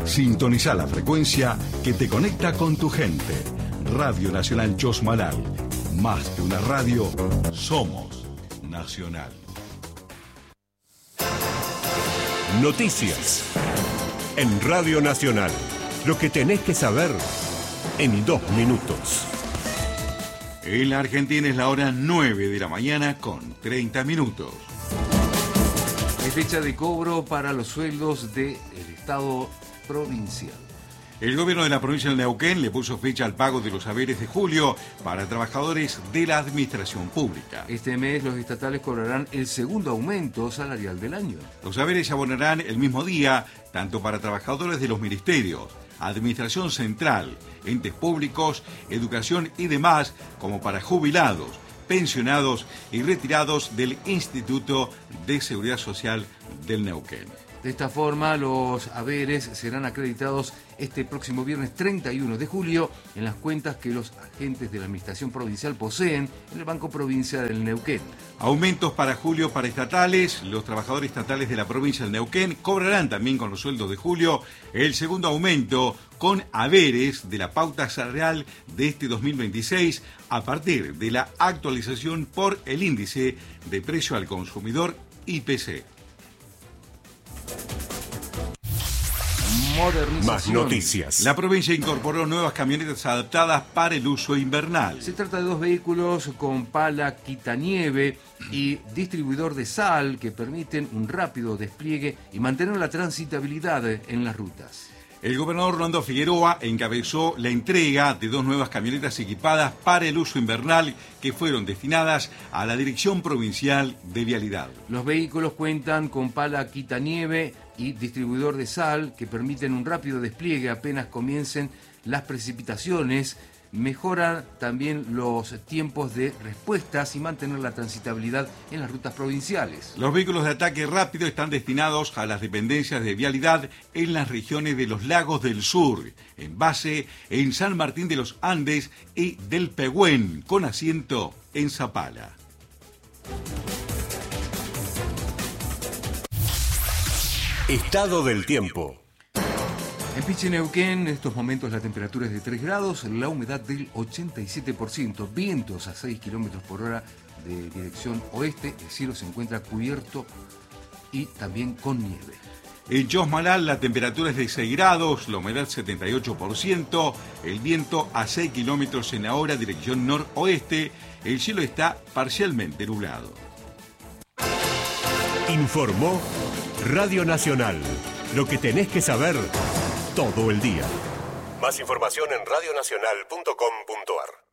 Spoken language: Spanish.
Sintoniza la frecuencia que te conecta con tu gente. Radio Nacional Chosmalal. Más que una radio, somos Nacional. Noticias. En Radio Nacional. Lo que tenés que saber en 2 minutos. En la Argentina es la hora 9 de la mañana con 30 minutos. Es fecha de cobro para los sueldos del Estado provincial. El gobierno de la provincia de Neuquén le puso fecha al pago de los haberes de julio para trabajadores de la administración pública. Este mes los estatales cobrarán el segundo aumento salarial del año. Los haberes se abonarán el mismo día, tanto para trabajadores de los ministerios, administración central, entes públicos, educación y demás, como para jubilados, pensionados y retirados del Instituto de Seguridad Social del Neuquén. De esta forma, los haberes serán acreditados este próximo viernes 31 de julio en las cuentas que los agentes de la Administración Provincial poseen en el Banco Provincial del Neuquén. Aumentos para julio para estatales. Los trabajadores estatales de la provincia del Neuquén cobrarán también con los sueldos de julio el segundo aumento con haberes de la pauta salarial de este 2026 a partir de la actualización por el índice de precio al consumidor IPC. Más noticias. La provincia incorporó nuevas camionetas adaptadas para el uso invernal. Se trata de 2 vehículos con pala quitanieve y distribuidor de sal que permiten un rápido despliegue y mantener la transitabilidad en las rutas. El gobernador Rolando Figueroa encabezó la entrega de 2 nuevas camionetas equipadas para el uso invernal que fueron destinadas a la Dirección Provincial de Vialidad. Los vehículos cuentan con pala quitanieve y distribuidor de sal que permiten un rápido despliegue apenas comiencen las precipitaciones, mejoran también los tiempos de respuestas y mantener la transitabilidad en las rutas provinciales. Los vehículos de ataque rápido están destinados a las dependencias de vialidad en las regiones de los Lagos del Sur, en base en San Martín de los Andes y del Pehuen, con asiento en Zapala. Estado del tiempo. En Pichi-Neuquén, en estos momentos la temperatura es de 3 grados, la humedad del 87%, vientos a 6 kilómetros por hora de dirección oeste, el cielo se encuentra cubierto y también con nieve. En Chosmalal la temperatura es de 6 grados, la humedad 78%, el viento a 6 kilómetros en la hora, dirección noroeste, el cielo está parcialmente nublado. Informó Radio Nacional. Lo que tenés que saber todo el día. Más información en radionacional.com.ar.